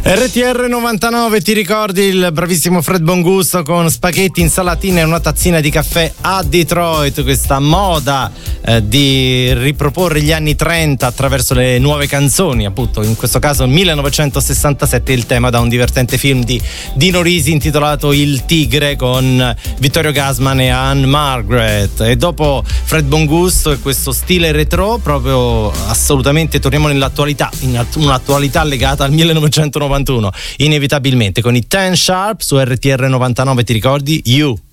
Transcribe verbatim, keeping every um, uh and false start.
R T R novantanove, ti ricordi il bravissimo Fred Bongusto con spaghetti, insalatine e una tazzina di caffè a Detroit, questa moda eh, di riproporre gli anni trenta attraverso le nuove canzoni, appunto in questo caso millenovecentosessantasette, il tema da un divertente film di Dino Risi intitolato Il Tigre con Vittorio Gassman e Anne Margaret. E dopo Fred Bongusto e questo stile retro, proprio assolutamente torniamo nell'attualità, in un'attualità legata al millenovecentonovantuno, inevitabilmente con i Ten Sharp su R T R novantanove, ti ricordi? You.